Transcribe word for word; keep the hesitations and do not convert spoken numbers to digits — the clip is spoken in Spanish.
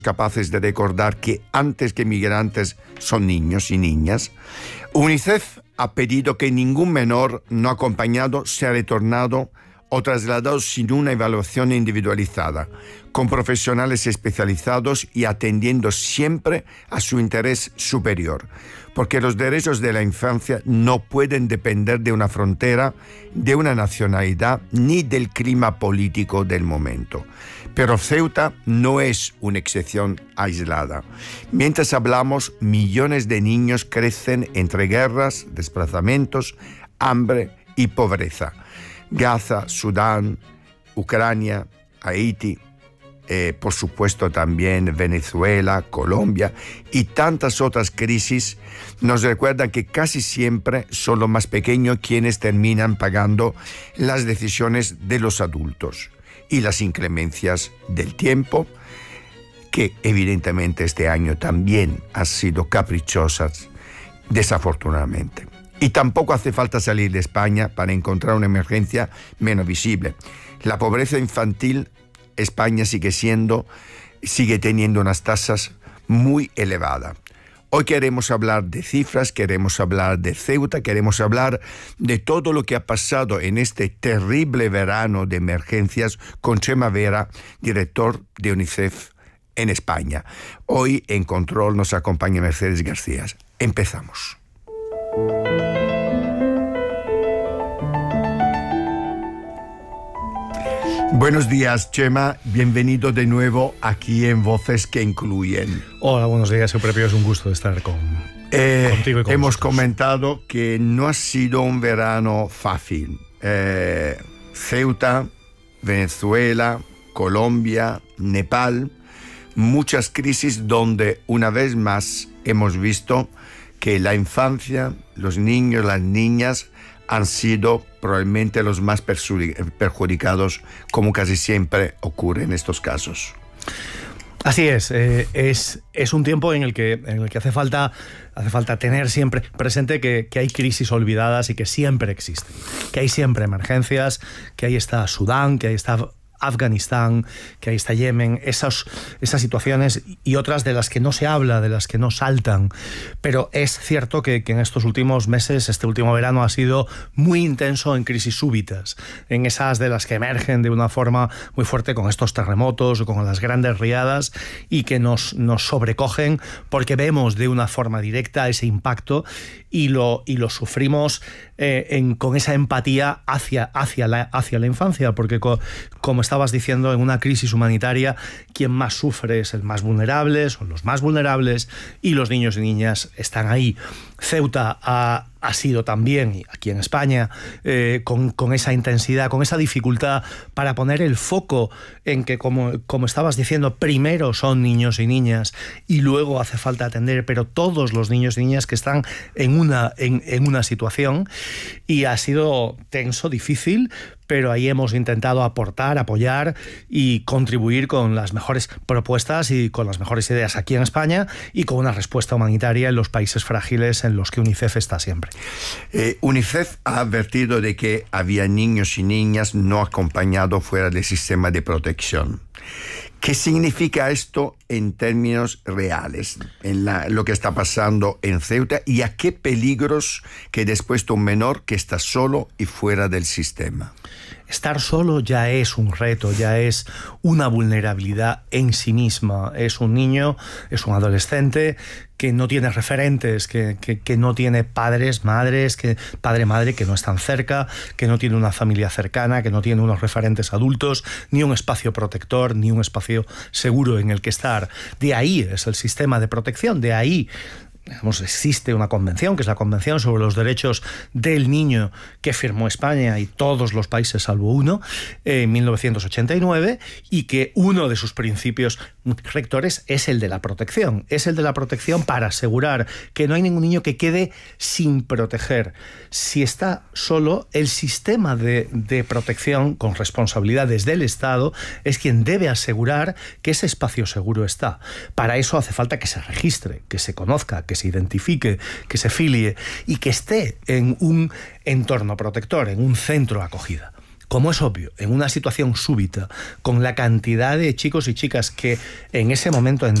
capaces de recordar que antes que migrantes son niños y niñas. UNICEF ha pedido que ningún menor no acompañado sea retornado o trasladado sin una evaluación individualizada, con profesionales especializados y atendiendo siempre a su interés superior, porque los derechos de la infancia no pueden depender de una frontera, de una nacionalidad, ni del clima político del momento. Pero Ceuta no es una excepción aislada. Mientras hablamos, millones de niños crecen entre guerras, desplazamientos, hambre y pobreza. Gaza, Sudán, Ucrania, Haití, eh, por supuesto también Venezuela, Colombia y tantas otras crisis nos recuerdan que casi siempre son los más pequeños quienes terminan pagando las decisiones de los adultos y las inclemencias del tiempo, que evidentemente este año también han sido caprichosas, desafortunadamente. Y tampoco hace falta salir de España para encontrar una emergencia menos visible. La pobreza infantil, España sigue siendo, sigue teniendo unas tasas muy elevadas. Hoy queremos hablar de cifras, queremos hablar de Ceuta, queremos hablar de todo lo que ha pasado en este terrible verano de emergencias con Chema Vera, director de UNICEF en España. Hoy en Control nos acompaña Mercedes García. Empezamos. Buenos días, Chema. Bienvenido de nuevo aquí en Voces que Incluyen. Hola, buenos días. Siempre es un gusto estar con, eh, contigo y con Hemos vosotros. comentado que no ha sido un verano fácil. Eh, Ceuta, Venezuela, Colombia, Nepal, muchas crisis donde una vez más hemos visto que la infancia, los niños, las niñas han sido probablemente los más perjudicados, como casi siempre ocurre en estos casos. Así es, eh, es, es un tiempo en el que, en el que hace falta, hace falta tener siempre presente que, que hay crisis olvidadas y que siempre existen, que hay siempre emergencias, que ahí está Sudán, que ahí está Afganistán, que ahí está Yemen, esas, esas situaciones y otras de las que no se habla, de las que no saltan. Pero es cierto que, que en estos últimos meses, este último verano ha sido muy intenso en crisis súbitas, en esas de las que emergen de una forma muy fuerte con estos terremotos o con las grandes riadas y que nos, nos sobrecogen porque vemos de una forma directa ese impacto y lo, y lo sufrimos eh, en, con esa empatía hacia, hacia, la, hacia la infancia, porque co, como estabas diciendo, en una crisis humanitaria, quien más sufre es el más vulnerable, son los más vulnerables y los niños y niñas están ahí. Ceuta ha, ha sido también, aquí en España, eh, con, con esa intensidad, con esa dificultad para poner el foco en que, como, como estabas diciendo, primero son niños y niñas y luego hace falta atender, pero todos los niños y niñas que están en una, en, en una situación, y ha sido tenso, difícil, pero ahí hemos intentado aportar, apoyar y contribuir con las mejores propuestas y con las mejores ideas aquí en España y con una respuesta humanitaria en los países frágiles en los que UNICEF está siempre. Eh, UNICEF ha advertido de que había niños y niñas no acompañados fuera del sistema de protección. ¿Qué significa esto en términos reales, en la, lo que está pasando en Ceuta, y a qué peligros que después de un menor que está solo y fuera del sistema? Estar solo ya es un reto, ya es una vulnerabilidad en sí misma. Es un niño, es un adolescente que no tiene referentes, que, que, que no tiene padres, madres, que padre, madre que no están cerca, que no tiene una familia cercana, que no tiene unos referentes adultos, ni un espacio protector, ni un espacio seguro en el que estar. De ahí es el sistema de protección, de ahí digamos, existe una convención, que es la Convención sobre los Derechos del Niño, que firmó España y todos los países salvo uno en mil novecientos ochenta y nueve, y que uno de sus principios rectores es el de la protección. Es el de la protección para asegurar que no hay ningún niño que quede sin proteger. Si está solo, el sistema de, de protección con responsabilidades del Estado es quien debe asegurar que ese espacio seguro está. Para eso hace falta que se registre, que se conozca, que se identifique, que se filie y que esté en un entorno protector, en un centro de acogida. como es obvio, en una situación súbita, con la cantidad de chicos y chicas que en ese momento